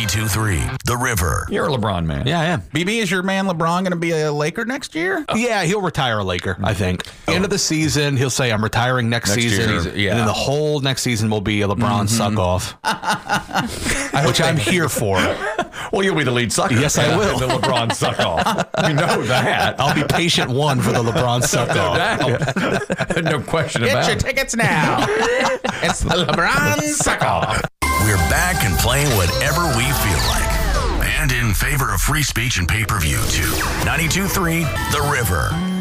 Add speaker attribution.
Speaker 1: 92.3 The River.
Speaker 2: You're a LeBron man.
Speaker 3: Yeah, I am.
Speaker 4: BB, is your man LeBron going to be a Laker next year?
Speaker 3: Yeah, he'll retire a Laker, I think. End of the season, he'll say, I'm retiring next season.
Speaker 2: year, yeah.
Speaker 3: And then the whole next season will be a LeBron suck-off, which I'm here for.
Speaker 2: Well, you'll be the lead sucker.
Speaker 3: Yes, I will.
Speaker 2: The LeBron suck off. We know that.
Speaker 3: I'll be patient one for the LeBron suck-off.
Speaker 2: No question
Speaker 4: Get
Speaker 2: about
Speaker 4: your
Speaker 2: it.
Speaker 4: tickets now. It's the LeBron suck-off.
Speaker 1: We're back and playing whatever we feel like. And in favor of free speech and pay-per-view, too. 92.3 The River.